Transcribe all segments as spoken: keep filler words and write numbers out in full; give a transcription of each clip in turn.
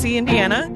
Boise, Indiana.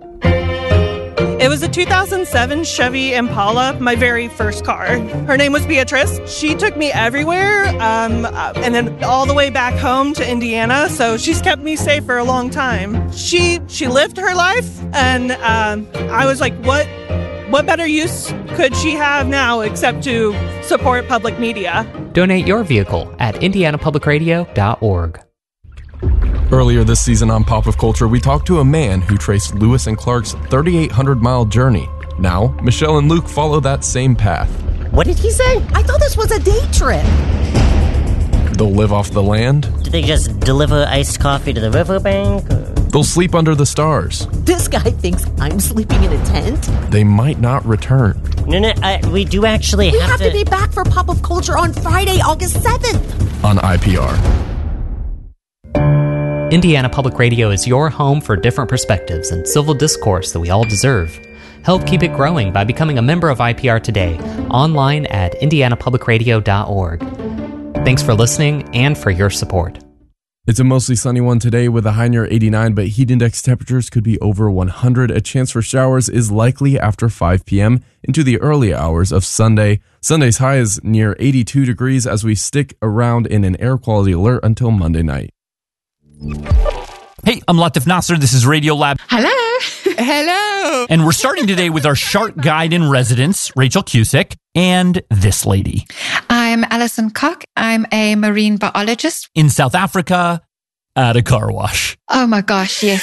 It was a two thousand seven Chevy Impala, my very first car. Her name was Beatrice. She took me everywhere, um, uh, and then all the way back home to Indiana, so she's kept me safe for a long time. She she lived her life, and um, I was like, what, what better use could she have now except to support public media? Donate your vehicle at indiana public radio dot org. Earlier this season on Pop of Culture, we talked to a man who traced Lewis and Clark's thirty-eight hundred mile journey. Now, Michelle and Luke follow that same path. What did he say? I thought this was a day trip. They'll live off the land. Do they just deliver iced coffee to the riverbank? Or? They'll sleep under the stars. This guy thinks I'm sleeping in a tent. They might not return. No, no, uh, we do actually we have, have to... to be back for Pop of Culture on Friday, August seventh. On I P R. Indiana Public Radio is your home for different perspectives and civil discourse that we all deserve. Help keep it growing by becoming a member of I P R today, online at indiana public radio dot org. Thanks for listening and for your support. It's a mostly sunny one today with a high near eighty-nine, but heat index temperatures could be over one hundred. A chance for showers is likely after five p.m. into the early hours of Sunday. Sunday's high is near eighty-two degrees as we stick around in an air quality alert until Monday night. Hey, I'm Latif Nasser. This is Radiolab. Hello. Hello. And we're starting today with our shark guide in residence, Rachel Cusick, and this lady. I'm Alison Koch. I'm a marine biologist. In South Africa, at a car wash. Oh my gosh, yes.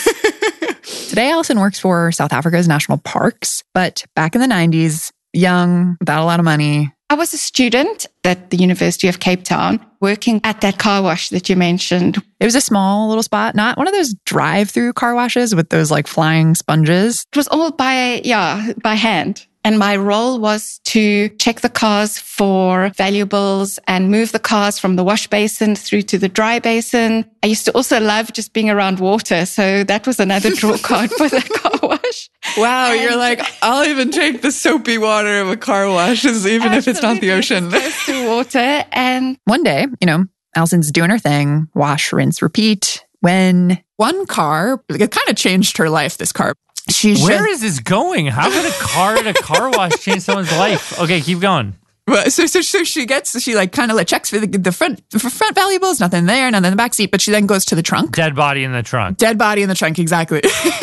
Today, Alison works for South Africa's national parks, but back in the nineties, young, without a lot of money. I was a student at the University of Cape Town working at that car wash that you mentioned. It was a small little spot, not one of those drive-through car washes with those like flying sponges. It was all by, yeah, by hand. And my role was to check the cars for valuables and move the cars from the wash basin through to the dry basin. I used to also love just being around water. So that was another draw card for the car wash. Wow, and you're like, I'll even take the soapy water of a car wash, even if it's not the ocean. Close to water. And one day, you know, Alison's doing her thing, wash, rinse, repeat, when one car, it kind of changed her life, this car. She Where is this going? How would a car at a car wash change someone's life? Okay, keep going. Well, so, so, so she gets, she like kind of like checks for the, the front, for front valuables, nothing there, nothing in the back seat, but she then goes to the trunk. Dead body in the trunk. Dead body in the trunk, exactly.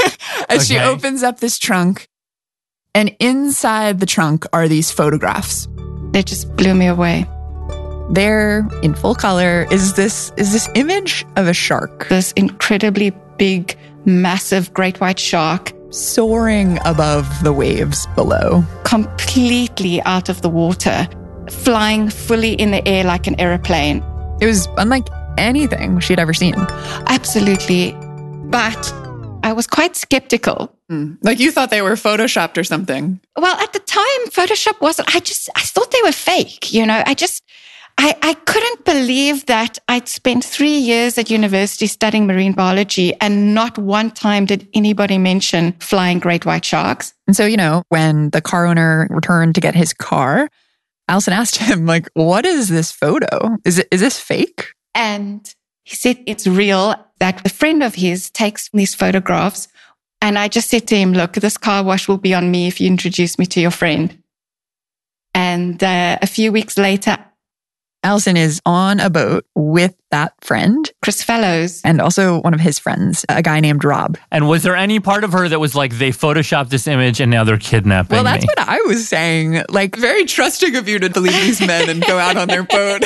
As okay. She opens up this trunk, and inside the trunk are these photographs. They just blew me away. There, in full color, is this is this image of a shark. This incredibly big, massive great white shark. Soaring above the waves below. Completely out of the water. Flying fully in the air like an airplane. It was unlike anything she'd ever seen. Absolutely. But I was quite skeptical. Mm. Like you thought they were photoshopped or something. Well, at the time, Photoshop wasn't, I just, I thought they were fake. You know, I just, I, I couldn't believe that I'd spent three years at university studying marine biology and not one time did anybody mention flying great white sharks. And so, you know, when the car owner returned to get his car, Alison asked him, like, what is this photo? Is it, is this fake? And he said it's real, that a friend of his takes these photographs. And I just said to him, look, this car wash will be on me if you introduce me to your friend. And uh, a few weeks later, Alison is on a boat with that friend, Chris Fellows, and also one of his friends, a guy named Rob. And was there any part of her that was like, they photoshopped this image and now they're kidnapping Well, that's me? what I was saying. Like, very trusting of you to believe these men and go out on their boat.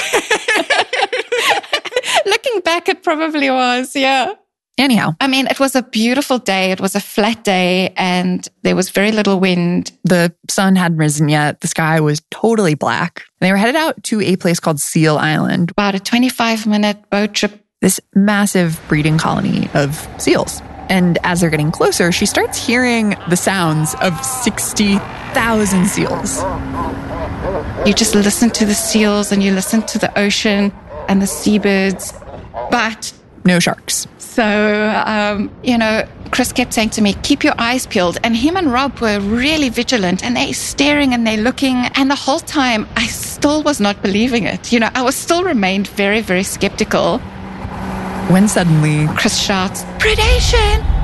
Looking back, it probably was, yeah. Anyhow. I mean, it was a beautiful day. It was a flat day and there was very little wind. The sun hadn't risen yet. The sky was totally black. They were headed out to a place called Seal Island. About a twenty-five minute boat trip. This massive breeding colony of seals. And as they're getting closer, she starts hearing the sounds of sixty thousand seals. You just listen to the seals and you listen to the ocean and the seabirds, but no sharks. So, um, you know, Chris kept saying to me, keep your eyes peeled. And him and Rob were really vigilant and they're staring and they're looking. And the whole time I still was not believing it. You know, I was still remained very, very skeptical. When suddenly Chris shouts, predation!